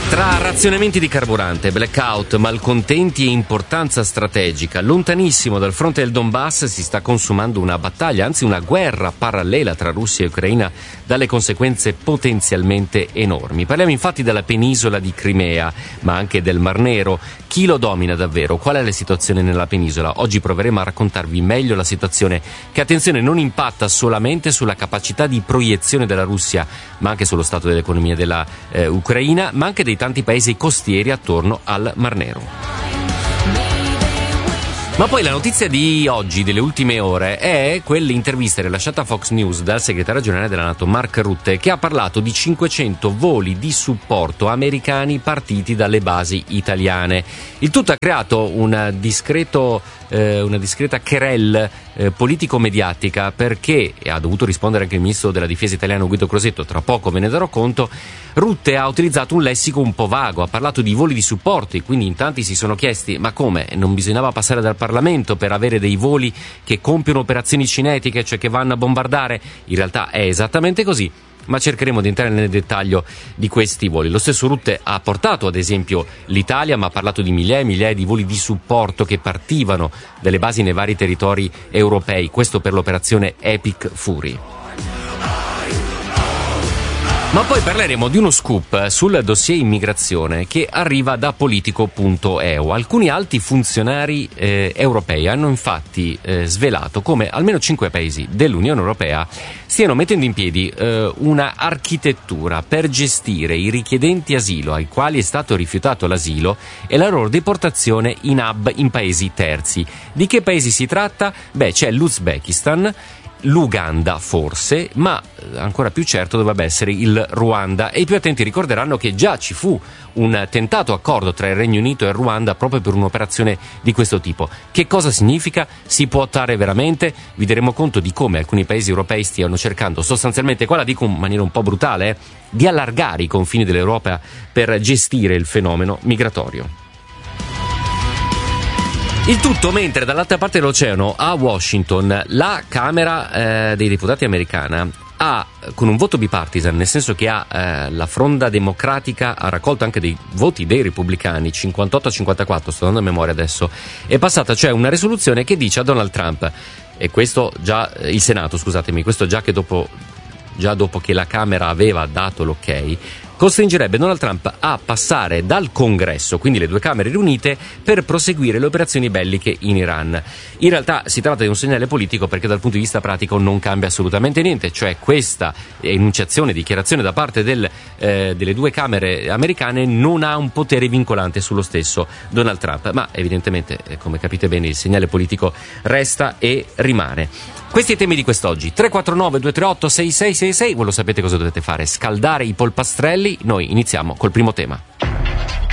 Tra razionamenti di carburante, blackout, malcontenti e importanza strategica, lontanissimo dal fronte del Donbass si sta consumando una battaglia, anzi una guerra parallela tra Russia e Ucraina dalle conseguenze potenzialmente enormi. Parliamo infatti della penisola di Crimea, ma anche del Mar Nero. Chi lo domina davvero? Qual è la situazione nella penisola? Oggi proveremo a raccontarvi meglio la situazione che, attenzione, non impatta solamente sulla capacità di proiezione della Russia, ma anche sullo stato dell'economia della Ucraina, ma anche dei tanti paesi costieri attorno al Mar Nero. Ma poi la notizia di oggi, delle ultime ore, è quell'intervista rilasciata a Fox News dal segretario generale della NATO, Mark Rutte, che ha parlato di 500 voli di supporto americani partiti dalle basi italiane. Il tutto ha creato una discreta querelle politico-mediatica, perché, e ha dovuto rispondere anche il ministro della difesa italiano Guido Crosetto, tra poco ve ne darò conto, Rutte ha utilizzato un lessico un po' vago, ha parlato di voli di supporto e quindi in tanti si sono chiesti: ma come, non bisognava passare dal Parlamento per avere dei voli che compiono operazioni cinetiche, cioè che vanno a bombardare? In realtà è esattamente così, ma cercheremo di entrare nel dettaglio di questi voli. Lo stesso Rutte ha portato ad esempio l'Italia, ma ha parlato di migliaia e migliaia di voli di supporto che partivano dalle basi nei vari territori europei, questo per l'operazione Epic Fury. Ma poi parleremo di uno scoop sul dossier immigrazione che arriva da Politico.eu. Alcuni alti funzionari europei hanno infatti svelato come almeno 5 paesi dell'Unione Europea stiano mettendo in piedi una architettura per gestire i richiedenti asilo ai quali è stato rifiutato l'asilo e la loro deportazione in hub in paesi terzi. Di che paesi si tratta? Beh, c'è l'Uzbekistan, l'Uganda forse, ma ancora più certo dovrebbe essere il Ruanda, e i più attenti ricorderanno che già ci fu un tentato accordo tra il Regno Unito e il Ruanda proprio per un'operazione di questo tipo. Che cosa significa? Si può attuare veramente? Vi daremo conto di come alcuni paesi europei stiano cercando sostanzialmente, qua la dico in maniera un po' brutale, di allargare i confini dell'Europa per gestire il fenomeno migratorio. Il tutto mentre dall'altra parte dell'oceano, a Washington, la Camera dei Deputati americana ha, con un voto bipartisan, nel senso che la fronda democratica ha raccolto anche dei voti dei repubblicani, 58-54, sto dando a memoria adesso, è passata cioè una risoluzione che dice a Donald Trump, e questo già, il Senato, scusatemi, questo già dopo che la Camera aveva dato l'ok, costringerebbe Donald Trump a passare dal Congresso, quindi le due Camere riunite, per proseguire le operazioni belliche in Iran. In realtà si tratta di un segnale politico perché dal punto di vista pratico non cambia assolutamente niente, cioè questa enunciazione, dichiarazione da parte delle due Camere americane non ha un potere vincolante sullo stesso Donald Trump, ma evidentemente, come capite bene, il segnale politico resta e rimane. Questi i temi di quest'oggi. 349-238-6666, voi lo sapete cosa dovete fare: scaldare i polpastrelli. Noi iniziamo col primo tema.